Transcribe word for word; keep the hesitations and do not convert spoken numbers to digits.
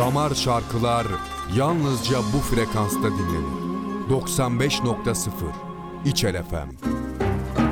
Damar şarkılar yalnızca bu frekansta dinlenir. doksan beş nokta sıfır İçel F M.